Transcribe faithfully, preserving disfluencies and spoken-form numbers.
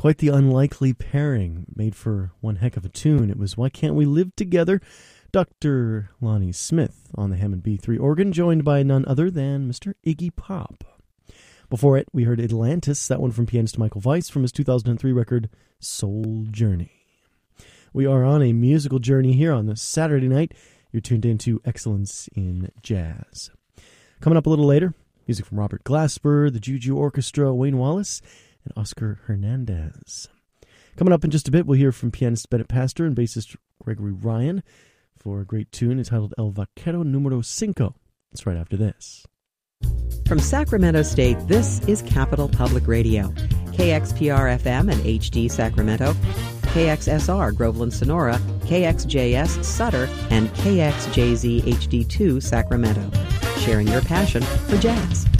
Quite the unlikely pairing, made for one heck of a tune. It was Why Can't We Live Together? Doctor Lonnie Smith on the Hammond B three organ, joined by none other than Mister Iggy Pop. Before it, we heard Atlantis, that one from pianist Michael Weiss from his two thousand three record, Soul Journey. We are on a musical journey here on this Saturday night. You're tuned into Excellence in Jazz. Coming up a little later, music from Robert Glasper, the Juju Orchestra, Wayne Wallace, and Oscar Hernandez. Coming up in just a bit, we'll hear from pianist Bennett Pastor and bassist Gregory Ryan for a great tune entitled El Vaquero Numero Cinco. It's right after this. From Sacramento State, this is Capital Public Radio. K X P R F M and H D Sacramento, K X S R Groveland Sonora, K X J S Sutter, and K X J Z H D two Sacramento. Sharing your passion for jazz.